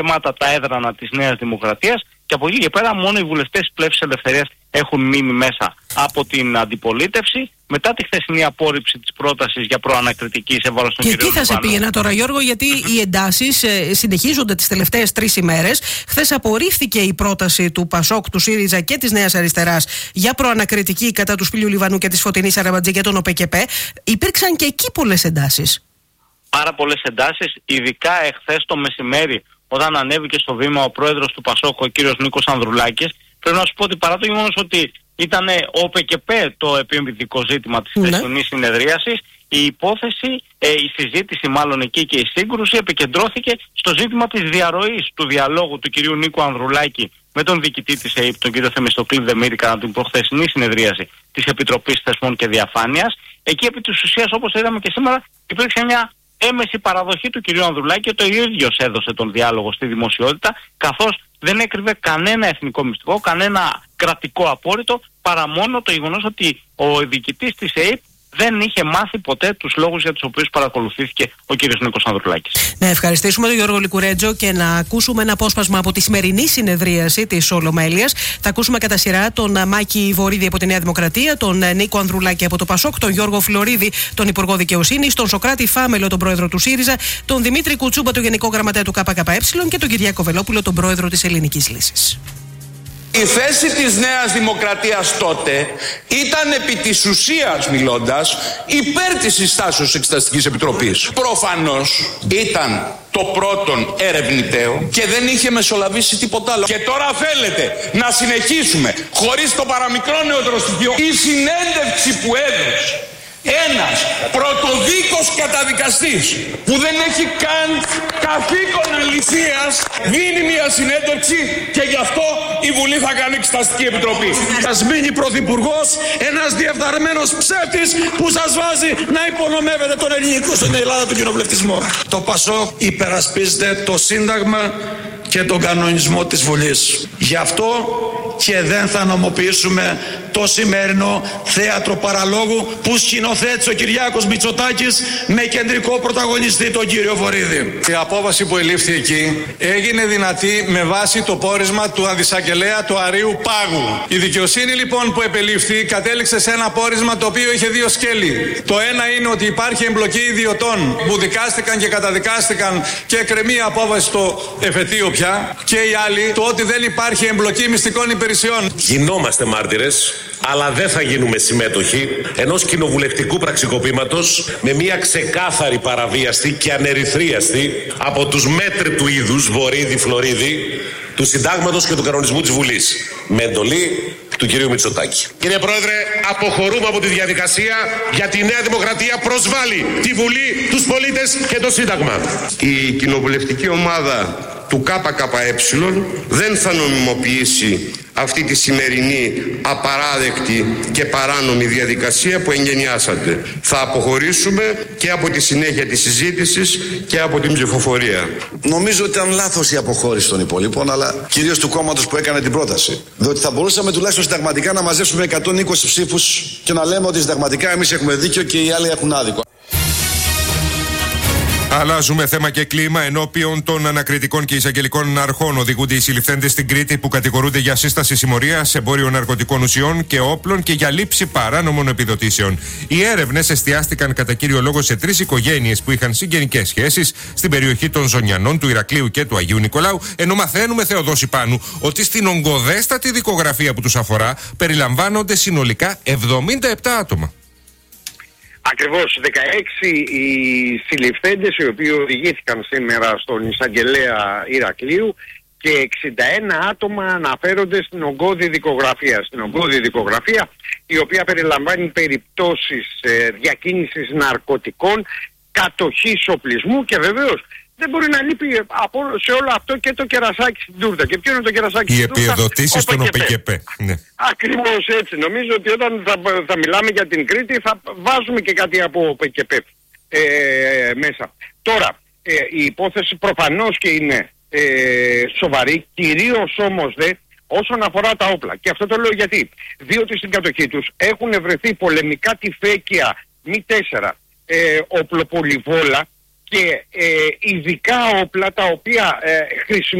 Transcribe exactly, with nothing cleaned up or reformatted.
καταστήματα τα έδρανα της Νέας Δημοκρατίας και από εκεί και πέρα μόνο οι βουλευτές της Πλεύσης Ελευθερίας έχουν μείνει μέσα από την αντιπολίτευση μετά τη χθεσινή απόρριψη της πρότασης για προανακριτική σε βάρος των κυρίων. Και εκεί θα σε πήγαινα τώρα, Γιώργο, γιατί οι εντάσεις ε, συνεχίζονται τις τελευταίες τρεις ημέρες. Χθες απορρίφθηκε η πρόταση του Πασόκ, του ΣΥΡΙΖΑ και της Νέας Αριστεράς για προανακριτική κατά του Σπύλιου Λιβανού και της Φωτεινής Αραμπατζή για τον ΟΠΕΚΕΠΕ. Υπήρξαν και εκεί πολλές εντάσεις. Πάρα πολλές εντάσεις, ειδικά εχθές το μεσημέρι, όταν ανέβηκε στο βήμα ο πρόεδρος του Πασόκ, ο κύριος Νίκος Ανδρουλάκης. Πρέπει να σου πω ότι παρά το γεγονός ότι ήταν ο ΟΠΕΚΕΠΕ το επιμβητικό ζήτημα της χθεσινής ναι. συνεδρίασης, η υπόθεση, ε, η συζήτηση μάλλον εκεί και η σύγκρουση επικεντρώθηκε στο ζήτημα της διαρροής του διαλόγου του κυρίου Νίκου Ανδρουλάκη με τον διοικητή της ΕΕΠ, τον κύριο Θεμιστοκλή Δεμήρη, κατά την προχθεσινή συνεδρίαση της Επιτροπής Θεσμών και Διαφάνειας. Εκεί επί της ουσίας, όπως είδαμε και σήμερα, υπήρξε μια έμεση παραδοχή του κυρίου Ανδρουλάκη και το ίδιος έδωσε τον διάλογο στη δημοσιότητα, καθώς δεν έκρυβε κανένα εθνικό μυστικό, κανένα κρατικό απόρριτο, παρά μόνο το γεγονός ότι ο διοικητής της ΕΕΠ δεν είχε μάθει ποτέ τους λόγους για τους οποίους παρακολουθήθηκε ο κύριος Νίκος Ανδρουλάκης. Να ευχαριστήσουμε τον Γιώργο Λικουρέτζο και να ακούσουμε ένα απόσπασμα από τη σημερινή συνεδρίαση της Ολομέλειας. Θα ακούσουμε κατά σειρά τον Μάκη Βορίδη από τη Νέα Δημοκρατία, τον Νίκο Ανδρουλάκη από το Πασόκ, τον Γιώργο Φλωρίδη, τον Υπουργό Δικαιοσύνης, τον Σοκράτη Φάμελο, τον Πρόεδρο του ΣΥΡΙΖΑ, τον Δημήτρη Κουτσούμπα, τον Γενικό Γραμματέα του ΚΚΕ και τον Κυριάκο Βελόπουλο, τον Πρόεδρο της Ελληνικής Λύσης. Η θέση της Νέας Δημοκρατίας τότε ήταν επί της ουσίας μιλώντας υπέρ της συστάσεως Εξεταστικής Επιτροπής. Προφανώς ήταν το πρώτον ερευνηταίο και δεν είχε μεσολαβήσει τίποτα άλλο. Και τώρα θέλετε να συνεχίσουμε χωρίς το παραμικρό νεότερο στοιχείο η συνέντευξη που έδωσε ένας πρωτοδίκος καταδικαστής που δεν έχει καν καθήκον αληθείας δίνει μια συνέντευξη και γι' αυτό η Βουλή θα κάνει εξεταστική επιτροπή. Σας μείνει πρωθυπουργός ένας διεφθαρμένος ψεύτης που σας βάζει να υπονομεύετε τον ελληνικό στην Ελλάδα του κοινοβουλευτισμό. Το Πασόκ υπερασπίζεται το Σύνταγμα και τον κανονισμό της Βουλής. Γι' αυτό και δεν θα νομοποιήσουμε το σημερινό θέατρο παραλόγου που σκηνοθέτησε ο Κυριάκος Μητσοτάκης με κεντρικό πρωταγωνιστή τον κύριο Βορίδη. Η απόφαση που ελήφθη εκεί έγινε δυνατή με βάση το πόρισμα του αντισαγγελέα του Αρείου Πάγου. Η δικαιοσύνη λοιπόν που επελήφθη κατέληξε σε ένα πόρισμα το οποίο είχε δύο σκέλη. Το ένα είναι ότι υπάρχει εμπλοκή ιδιωτών που δικάστηκαν και καταδικάστηκαν και εκκρεμεί απόφαση στο εφετείο πια. Και η άλλη, το ότι δεν υπάρχει εμπλοκή μυστικών υπηρεσιών. Γινόμαστε μάρτυρες, αλλά δεν θα γίνουμε συμμέτοχοι ενός κοινοβουλευτικού πραξικοπήματος με μια ξεκάθαρη παραβίαστη και ανερυθρίαστη από τους μέτρητου είδους Βορίδη Φλωρίδη του Συντάγματος και του κανονισμού της Βουλής με εντολή του κυρίου Μητσοτάκη. Κύριε Πρόεδρε, αποχωρούμε από τη διαδικασία γιατί η Νέα Δημοκρατία προσβάλλει τη Βουλή, τους πολίτες και το Σύνταγμα. Η κοινοβουλευτική ομάδα του ΚΚΕ δεν θα νομιμοποιήσει αυτή τη σημερινή απαράδεκτη και παράνομη διαδικασία που εγγενιάσατε. Θα αποχωρήσουμε και από τη συνέχεια της συζήτησης και από την ψηφοφορία. Νομίζω ότι ήταν λάθος η αποχώρηση των υπολείπων, αλλά κυρίως του κόμματος που έκανε την πρόταση. Διότι θα μπορούσαμε τουλάχιστον συνταγματικά να μαζέψουμε εκατόν είκοσι ψήφους και να λέμε ότι συνταγματικά εμείς έχουμε δίκιο και οι άλλοι έχουν άδικο. Αλλάζουμε θέμα και κλίμα. Ενώπιον των ανακριτικών και εισαγγελικών αρχών οδηγούνται οι συλληφθέντες στην Κρήτη που κατηγορούνται για σύσταση συμμορίας, εμπόριο ναρκωτικών ουσιών και όπλων και για λήψη παράνομων επιδοτήσεων. Οι έρευνες εστιάστηκαν κατά κύριο λόγο σε τρεις οικογένειες που είχαν συγγενικές σχέσεις στην περιοχή των Ζωνιανών, του Ηρακλείου και του Αγίου Νικολάου. Ενώ μαθαίνουμε, Θεοδόση Πάνου, ότι στην ογκωδέστατη δικογραφία που τους αφορά περιλαμβάνονται συνολικά εβδομήντα επτά άτομα. Ακριβώς, δεκαέξι οι συλληφθέντες οι οποίοι οδηγήθηκαν σήμερα στον εισαγγελέα Ηρακλείου και εξήντα ένα άτομα αναφέρονται στην ογκώδη δικογραφία. Στην ογκώδη δικογραφία η οποία περιλαμβάνει περιπτώσεις ε, διακίνησης ναρκωτικών, κατοχής οπλισμού και βεβαίως δεν μπορεί να λείπει από, σε όλο αυτό και το κερασάκι στην τούρτα. Και ποιο είναι το κερασάκι στην τούρτα? Οι επιδοτήσεις των ΟΠΕΚΕΠΕ. Ναι. Ακριβώς έτσι. Νομίζω ότι όταν θα, θα μιλάμε για την Κρήτη θα βάζουμε και κάτι από ΟΠΕΚΕΠΕ ε, μέσα. Τώρα, ε, η υπόθεση προφανώς και είναι ε, σοβαρή, κυρίως όμως δε όσον αφορά τα όπλα. Και αυτό το λέω γιατί. Διότι στην κατοχή τους έχουν βρεθεί πολεμικά τυφέκια Μι τέσσερα, ε, οπλοπολιβόλα και ε, ειδικά όπλα τα οποία ε, χρησιμοποιούν